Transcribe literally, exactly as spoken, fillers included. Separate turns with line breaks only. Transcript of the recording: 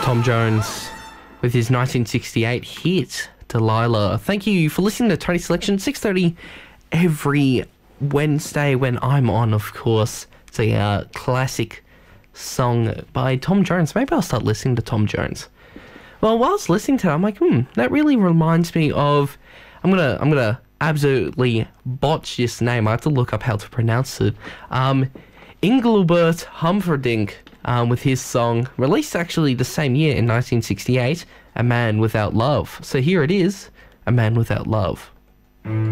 Tom Jones with his nineteen sixty-eight hit, Delilah. Thank you for listening to Tony Selection, six thirty every Wednesday when I'm on, of course. It's a uh, classic song by Tom Jones. Maybe I'll start listening to Tom Jones. Well, while I was listening to it, I'm like, hmm, that really reminds me of... I'm gonna, I'm gonna absolutely botch this name. I have to look up how to pronounce it. Um, Engelbert Humperdinck, um, with his song, released actually the same year in nineteen sixty-eight, A Man Without Love. So here it is, A Man Without Love.